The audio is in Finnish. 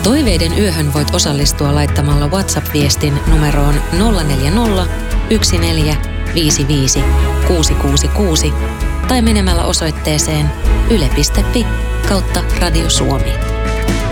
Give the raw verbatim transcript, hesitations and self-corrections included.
Toiveiden yöhön voit osallistua laittamalla WhatsApp-viestin numeroon nolla neljä nolla, yksi neljä, viisi viisi, kuusi kuusi kuusi tai menemällä osoitteeseen yle piste fi kautta Radio Suomi.